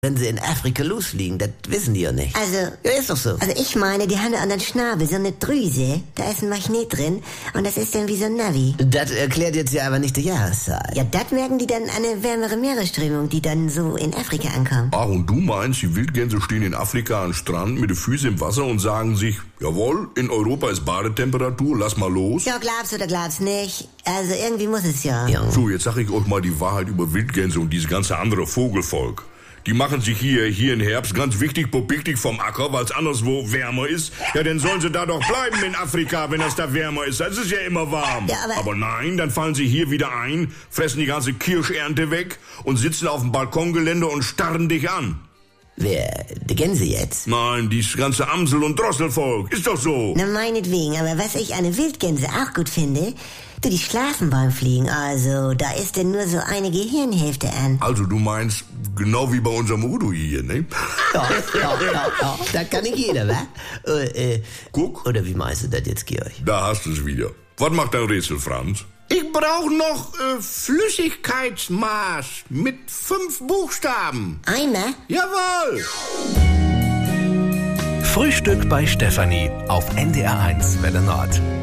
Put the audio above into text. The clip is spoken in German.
wenn sie in Afrika losfliegen. Das wissen die ja nicht. Also, Ja, ist doch so. also ich meine, die haben an den Schnabel so eine Drüse, da ist ein Magnet drin und das ist dann wie so ein Navi. Das erklärt jetzt ja aber nicht die Jahreszeit. Ja, das merken die dann an eine wärmere Meeresströmung, die dann so in Afrika ankommt. Ach, und du meinst, die Wildgänse stehen in Afrika am Strand mit den Füßen im Wasser und sagen sich, jawohl, in Europa ist Badetemperatur, lass mal los. Ja, glaubst oder glaubst nicht? Also irgendwie muss es ja. So, jetzt sag ich euch mal die Wahrheit über Wildgänse und dieses ganze andere Vogelvolk. Die machen sich hier im Herbst ganz wichtig popiktig vom Acker, weil es anderswo wärmer ist. Ja, dann sollen sie da doch bleiben in Afrika, wenn das da wärmer ist. Es ist ja immer warm. Ja, aber nein, dann fallen sie hier wieder ein, fressen die ganze Kirschernte weg und sitzen auf dem Balkongeländer und starren dich an. Wer? Die Gänse jetzt? Nein, dieses ganze Amsel- und Drosselvolk. Ist doch so. Na, meinetwegen, aber was ich an den Wildgänse auch gut finde, die schlafen beim Fliegen, also da ist denn nur so eine Gehirnhälfte an. Also du meinst, genau wie bei unserem Udo hier, ne? Ja. Das kann nicht jeder, wa? Guck, Oder wie meinst du das jetzt, Georg? da hast du es wieder. Was macht dein Rätsel, Franz? Ich brauche noch Flüssigkeitsmaß mit 5 Buchstaben. Eimer? Jawohl. Frühstück bei Stefanie auf NDR1 Welle Nord.